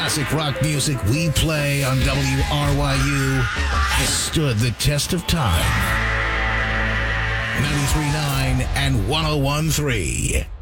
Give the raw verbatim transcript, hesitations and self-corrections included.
classic rock music we play on W R Y U has stood the test of time. ninety-three point nine and one oh one point three.